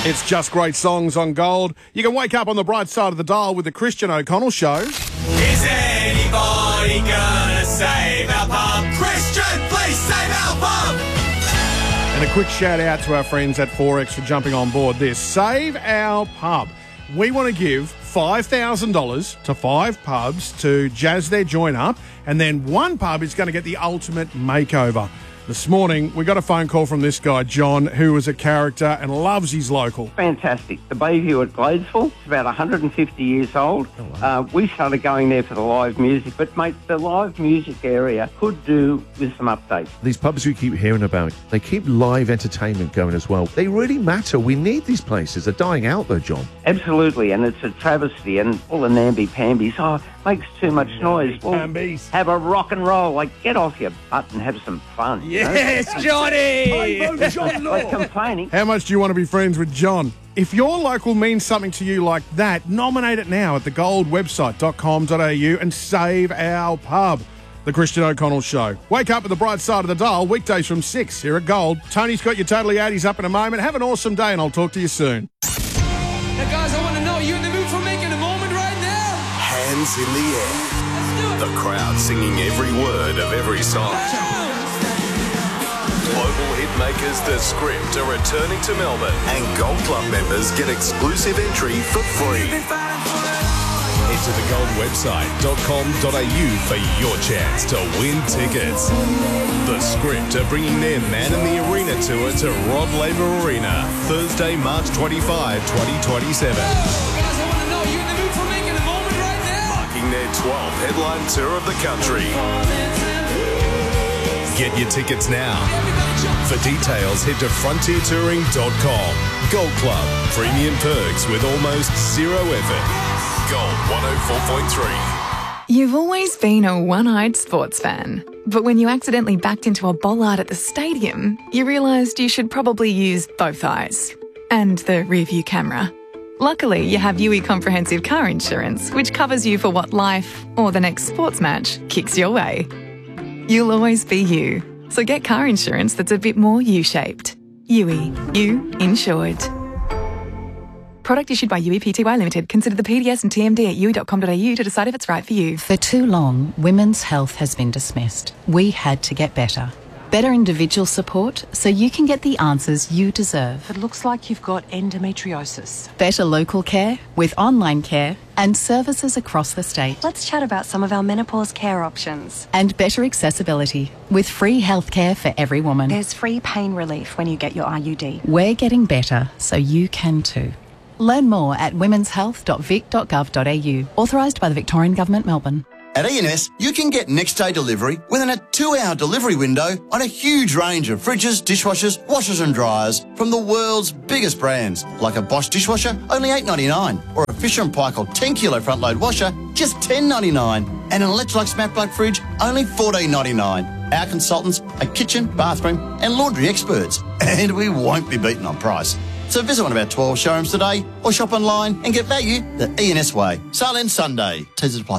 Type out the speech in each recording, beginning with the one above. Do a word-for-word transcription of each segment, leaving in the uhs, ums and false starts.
It's just great songs on Gold. You can wake up on the bright side of the dial with the Christian O'Connell Show. Is anybody gonna save our pub? Christian, please save our pub! And a quick shout out to our friends at Forex for jumping on board this. Save Our Pub. We want to give five thousand dollars to five pubs to jazz their joint up, and then one pub is going to get the ultimate makeover. This morning, we got a phone call from this guy, John, who is a character and loves his local. Fantastic. The Bayview at Gladesville, it's about one hundred fifty years old. Oh, wow. uh, we started going there for the live music, but, mate, the live music area could do with some updates. These pubs we keep hearing about, they keep live entertainment going as well. They really matter. We need these places. They're dying out, though, John. Absolutely, and it's a travesty, and all the namby-pambies, oh, makes too much noise. Well, have a rock and roll. Like, get off your butt and have some fun. Yes, you know? Johnny! I vote John Law. Like complaining. How much do you want to be friends with John? If your local means something to you like that, nominate it now at the gold website dot com dot a u and save our pub. The Christian O'Connell Show. Wake up at the bright side of the dial, weekdays from six here at Gold. Tony's got your Totally eighties up in a moment. Have an awesome day and I'll talk to you soon. Now, guys, I want to know, are you in the mood for making a moment right now? Hands in the air. The crowd singing every word of every song. Global hit makers The Script are returning to Melbourne, and Gold Club members get exclusive entry for free. Head to the gold website dot com dot a u for your chance to win tickets. The Script are bringing their Man in the Arena tour to Rod Laver Arena, Thursday, March twenty-fifth, twenty twenty-seven. Guys, I want to know, are you in the mood for making a moment right now? Marking their twelfth headline tour of the country. Get your tickets now. For details, head to frontier touring dot com. Gold Club, premium perks with almost zero effort. Gold one oh four point three. You've always been a one-eyed sports fan, but when you accidentally backed into a bollard at the stadium, you realised you should probably use both eyes and the rear-view camera. Luckily, you have U E Comprehensive Car Insurance, which covers you for what life or the next sports match kicks your way. You'll always be you, so get car insurance that's a bit more U-shaped. U E, you insured. Product issued by U E P T Y Limited. Consider the P D S and T M D at u e dot com dot a u to decide if it's right for you. For too long, women's health has been dismissed. We had to get better. Better individual support so you can get the answers you deserve. It looks like you've got endometriosis. Better local care with online care and services across the state. Let's chat about some of our menopause care options. And better accessibility with free healthcare for every woman. There's free pain relief when you get your I U D. We're getting better so you can too. Learn more at womens health dot vic dot gov dot a u. Authorised by the Victorian Government, Melbourne. At E and S, you can get next-day delivery within a two-hour delivery window on a huge range of fridges, dishwashers, washers and dryers from the world's biggest brands, like a Bosch dishwasher, only eight ninety-nine, or a Fisher and Paykel ten kilo front-load washer, just ten ninety-nine, and an Electrolux Matte Black fridge, only fourteen ninety-nine. Our consultants are kitchen, bathroom and laundry experts, and we won't be beaten on price. So visit one of our twelve showrooms today or shop online and get value the E and S way. Sale ends Sunday. Teasers apply.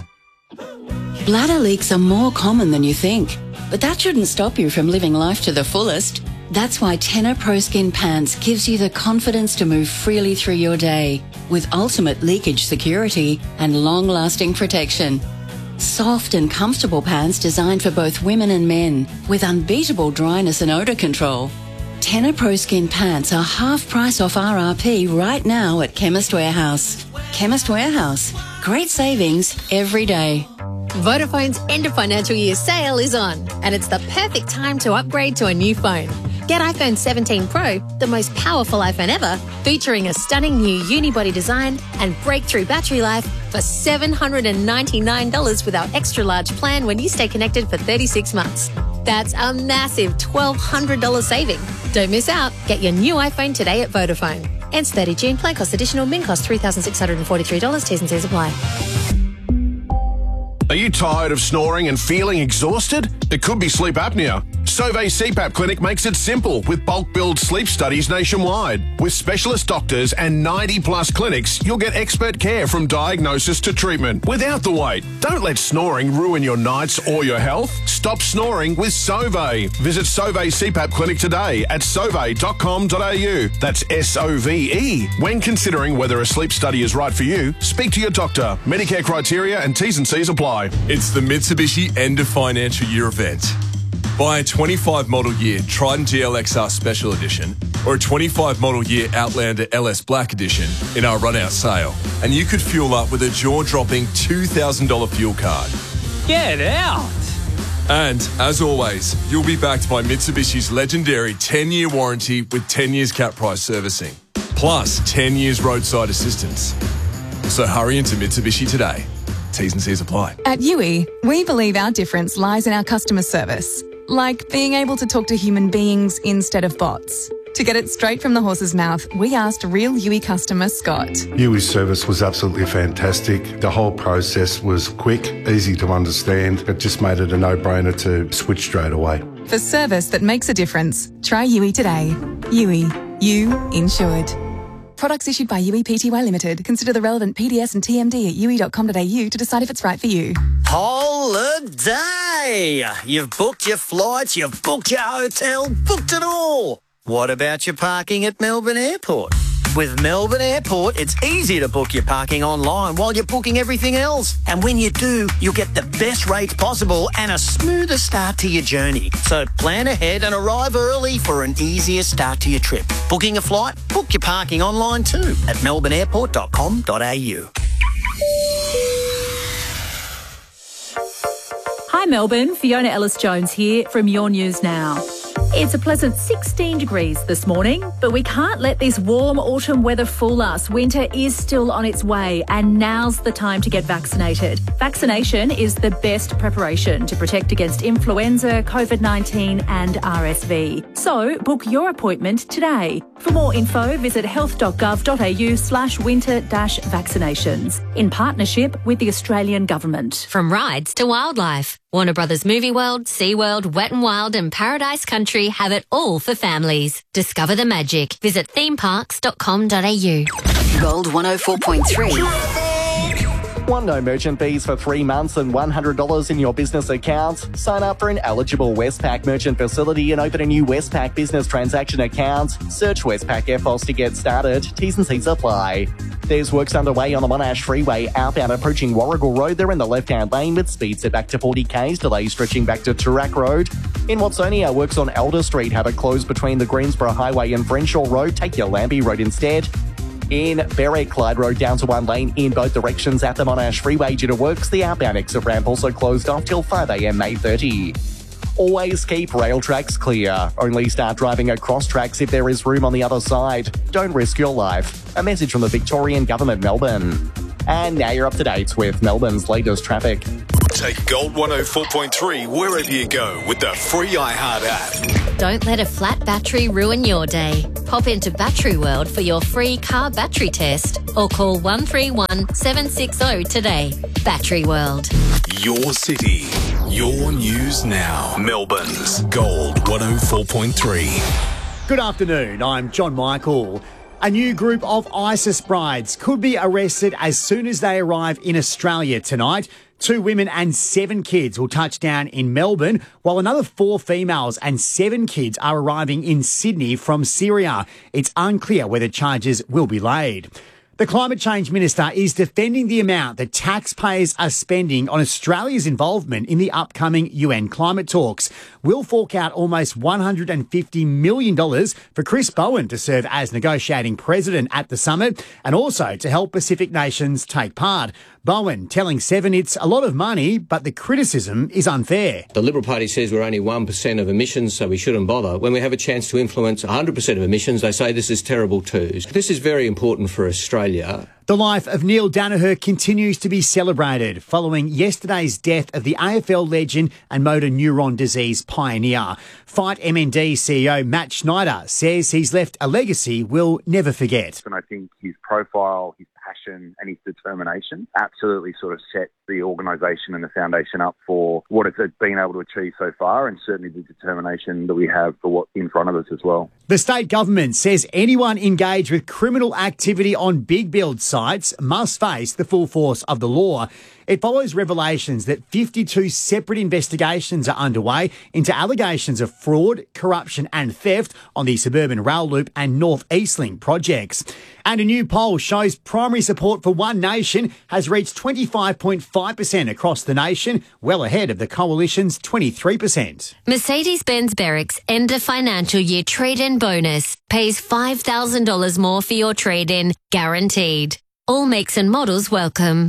Bladder leaks are more common than you think, but that shouldn't stop you from living life to the fullest. That's why Tenor Pro Skin Pants gives you the confidence to move freely through your day with ultimate leakage security and long-lasting protection. Soft and comfortable pants designed for both women and men with unbeatable dryness and odour control. Tenor Pro Skin Pants are half price off R R P right now at Chemist Warehouse. Chemist Warehouse. Great savings every day. Vodafone's end of financial year sale is on, and it's the perfect time to upgrade to a new phone. Get iPhone seventeen Pro, the most powerful iPhone ever, featuring a stunning new unibody design and breakthrough battery life for seven hundred ninety-nine dollars with our extra large plan when you stay connected for thirty-six months. That's a massive twelve hundred dollars saving. Don't miss out. Get your new iPhone today at Vodafone. Ends thirty June. Plan cost additional. Min cost three thousand six hundred forty-three dollars. T's and C's apply. Are you tired of snoring and feeling exhausted? It could be sleep apnea. Sauvé C PAP Clinic makes it simple with bulk billed sleep studies nationwide. With specialist doctors and ninety plus clinics, you'll get expert care from diagnosis to treatment without the wait. Don't let snoring ruin your nights or your health. Stop snoring with Sauvé. Visit Sauvé C PAP Clinic today at sauvé dot com dot a u. That's S O V E. When considering whether a sleep study is right for you, speak to your doctor. Medicare criteria and T's and C's apply. It's the Mitsubishi End of Financial Year event. Buy a twenty-five model year Triton G L X R Special Edition or a twenty-five model year Outlander L S Black Edition in our run-out sale, and you could fuel up with a jaw-dropping two thousand dollars fuel card. Get out! And, as always, you'll be backed by Mitsubishi's legendary ten-year warranty with ten years cap price servicing, plus ten years roadside assistance. So hurry into Mitsubishi today. T's and C's apply. At U I, we believe our difference lies in our customer service, like being able to talk to human beings instead of bots. To get it straight from the horse's mouth, we asked real U I customer Scott. U I's service was absolutely fantastic. The whole process was quick, easy to understand. It just made it a no-brainer to switch straight away. For service that makes a difference, try U I today. U I, you insured. Products issued by U I Pty Limited. Consider the relevant P D S and T M D at u i dot com dot a u to decide if it's right for you. Holiday! You've booked your flights, you've booked your hotel, booked it all. What about your parking at Melbourne Airport? With Melbourne Airport, it's easy to book your parking online while you're booking everything else. And when you do, you'll get the best rates possible and a smoother start to your journey. So plan ahead and arrive early for an easier start to your trip. Booking a flight? Book your parking online too at melbourne airport dot com dot a u. Hi Melbourne, Fiona Ellis-Jones here from Your News Now. It's a pleasant sixteen degrees this morning, but we can't let this warm autumn weather fool us. Winter is still on its way, and now's the time to get vaccinated. Vaccination is the best preparation to protect against influenza, COVID nineteen and R S V. So book your appointment today. For more info, visit health dot gov dot a u slash winter dash vaccinations in partnership with the Australian Government. From rides to wildlife, Warner Brothers Movie World, SeaWorld, Wet n Wild and Paradise Country have it all for families. Discover the magic. Visit theme parks dot com dot a u. Gold one oh four point three. One no merchant fees for three months and one hundred dollars in your business account. Sign up for an eligible Westpac merchant facility and open a new Westpac business transaction account. Search Westpac F O S to get started. T's and C's apply. There's works underway on the Monash Freeway outbound approaching Warrigal Road. They're in the left-hand lane with speeds set back to forty k's, delays stretching back to Toorak Road. In Watsonia, works on Elder Street have it closed between the Greensboro Highway and Frenshaw Road. Take your Lambie Road instead. In Berwick, Clyde Road down to one lane in both directions at the Monash Freeway due to works. The outbound exit ramp also closed off till five a m May thirty. Always keep rail tracks clear. Only start driving across tracks if there is room on the other side. Don't risk your life. A message from the Victorian Government, Melbourne. And now you're up to date with Melbourne's latest traffic. Take Gold one oh four point three wherever you go with the free iHeart app. Don't let a flat battery ruin your day. Pop into Battery World for your free car battery test or call one three one, seven six zero today. Battery World. Your city, your news now. Melbourne's Gold one oh four point three. Good afternoon, I'm John Michael. A new group of ISIS brides could be arrested as soon as they arrive in Australia tonight. Two women and seven kids will touch down in Melbourne, while another four females and seven kids are arriving in Sydney from Syria. It's unclear whether charges will be laid. The Climate Change Minister is defending the amount that taxpayers are spending on Australia's involvement in the upcoming U N climate talks. We'll fork out almost one hundred fifty million dollars for Chris Bowen to serve as negotiating president at the summit and also to help Pacific nations take part. Bowen telling Seven it's a lot of money, but the criticism is unfair. The Liberal Party says we're only one percent of emissions, so we shouldn't bother. When we have a chance to influence one hundred percent of emissions, they say this is terrible too. This is very important for Australia. The life of Neil Danaher continues to be celebrated following yesterday's death of the A F L legend and motor neuron disease pioneer. Fight M N D C E O Matt Schneider says he's left a legacy we'll never forget. And I think his profile, his passion and his determination absolutely sort of set the organisation and the foundation up for what it's been able to achieve so far, and certainly the determination that we have for what's in front of us as well. The state government says anyone engaged with criminal activity on big build sites must face the full force of the law. It follows revelations that fifty-two separate investigations are underway into allegations of fraud, corruption and theft on the Suburban Rail Loop and North East Link projects. And a new poll shows primary support for One Nation has reached twenty-five point five percent across the nation, well ahead of the Coalition's twenty-three percent. Mercedes-Benz Berwick's end of financial year trade-in bonus pays five thousand dollars more for your trade-in, guaranteed. All makes and models welcome.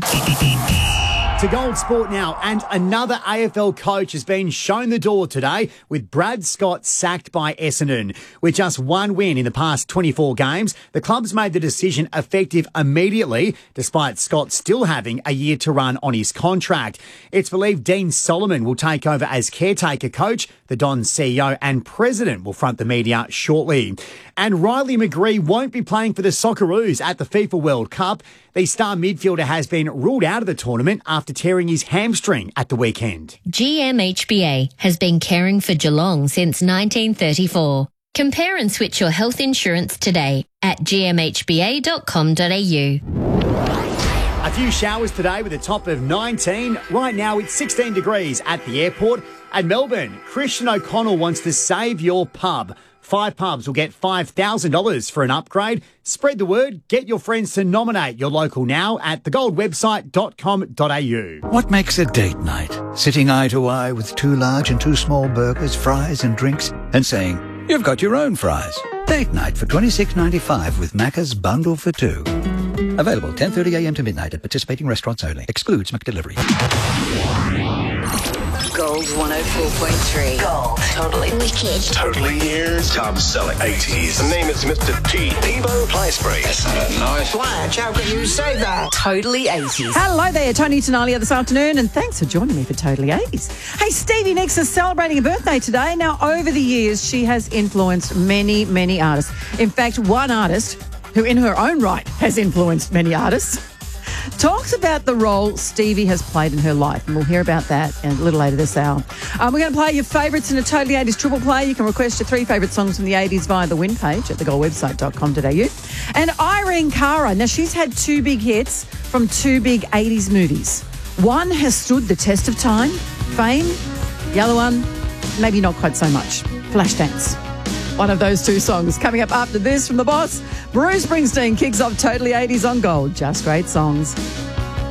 To Gold Sport now, and another A F L coach has been shown the door today with Brad Scott sacked by Essendon. With just one win in the past twenty-four games, the club's made the decision effective immediately, despite Scott still having a year to run on his contract. It's believed Dean Solomon will take over as caretaker coach. The Don's C E O and president will front the media shortly. And Riley McGree won't be playing for the Socceroos at the FIFA World Cup. The star midfielder has been ruled out of the tournament after tearing his hamstring at the weekend. G M H B A has been caring for Geelong since nineteen thirty-four. Compare and switch your health insurance today at g m h b a dot com dot a u. A few showers today with a top of nineteen. Right now it's sixteen degrees at the airport. At Melbourne, Christian O'Connell wants to save your pub. Five pubs will get five thousand dollars for an upgrade. Spread the word. Get your friends to nominate your local now at the gold website dot com dot a u. What makes a date night? Sitting eye to eye with two large and two small burgers, fries and drinks, and saying, you've got your own fries. Date night for twenty-six ninety-five with Macca's Bundle for Two. Available ten thirty a m to midnight at participating restaurants only. Excludes McDelivery. Gold one oh four point three. Gold. Totally wicked. Totally ears. Top selling eighties. The name is Mister T. Devo Fly Spray. That's a nice Blanche, how can you say that? Totally eighties. Hello there, Tony Tenalia this afternoon, and thanks for joining me for Totally eighties. Hey, Stevie Nicks is celebrating a birthday today. Now, over the years, she has influenced many, many artists. In fact, one artist who in her own right has influenced many artists, talks about the role Stevie has played in her life, and we'll hear about that a little later this hour. Um, we're going to play your favourites in a Totally eighties triple play. You can request your three favourite songs from the eighties via the win page at the gold website dot com dot a u. And Irene Cara, now she's had two big hits from two big eighties movies. One has stood the test of time, fame. The other one, maybe not quite so much. Flashdance. One of those two songs coming up after this from the boss. Bruce Springsteen kicks off Totally eighties on Gold. Just great songs.